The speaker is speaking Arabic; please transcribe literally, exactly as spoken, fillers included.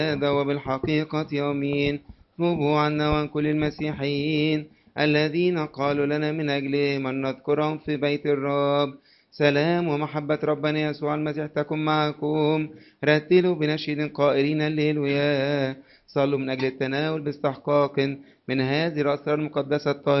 هذا وبالحقيقة يومين توبوا عنا وعن كل المسيحيين الذين قالوا لنا من أجلهم أن نذكرهم في بيت الرب. سلام ومحبة ربنا يسوع المسيح تكن معكم. رتلوا بنشيد قائلين الليلويا. صلوا من أجل التناول باستحقاق من هذه الأسرار المقدسة الطاهرة